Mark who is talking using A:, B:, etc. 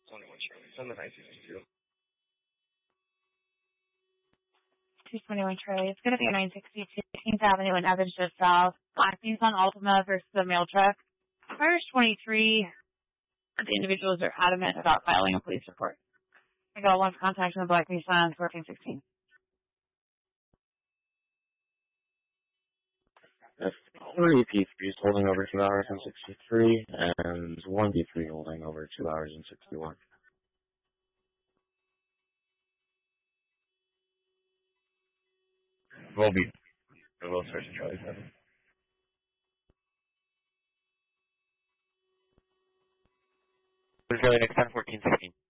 A: 21 Charlie. Send the 962.
B: 221 Charlie. It's going to be 962 18th Avenue and Evansville South. Blackbeans on Altima versus the mail truck. Fires 23. The individuals are adamant about filing a police report. I got one contact in the Blackbeans on 1416.
C: That's 3 P3s holding over 2 hours and 63, and 1 P3 holding over 2 hours and 61.
A: We'll search Charlie 7.
D: Charlie next time 1416.